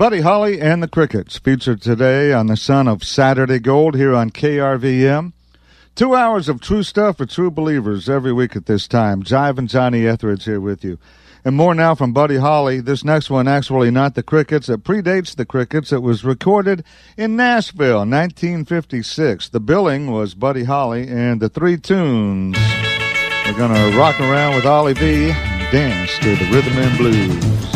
Buddy Holly and the Crickets featured today on the Son of Saturday Gold here on KRVM. 2 hours of true stuff for true believers every week at this time. Jive and Johnny Etheridge here with you. And more now from Buddy Holly. This next one, actually not the Crickets. It predates the Crickets. It was recorded in Nashville, 1956. The billing was Buddy Holly and the Three Tunes. We're going to rock around with Ollie V and dance to the rhythm and blues.